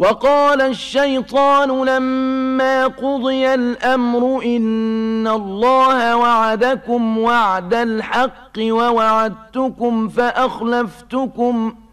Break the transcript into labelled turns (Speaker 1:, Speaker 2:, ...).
Speaker 1: وقال الشيطان لما قضي الأمر إن الله وعدكم وعد الحق ووعدتكم فأخلفتكم